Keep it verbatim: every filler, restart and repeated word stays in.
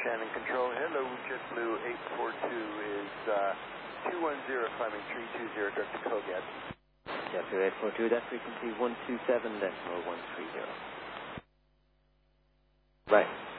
Shannon Control. Hello, JetBlue eight four two is uh, two one zero, climbing three two zero, direct to Kogat. JetBlue eight four two, that frequency one two seven decimal one three zero. Right.